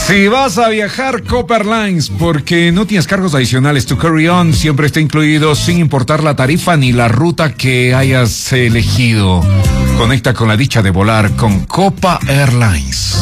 Si vas a viajar, Copa Airlines, porque no tienes cargos adicionales, tu carry-on siempre está incluido sin importar la tarifa ni la ruta que hayas elegido. Conecta con la dicha de volar con Copa Airlines.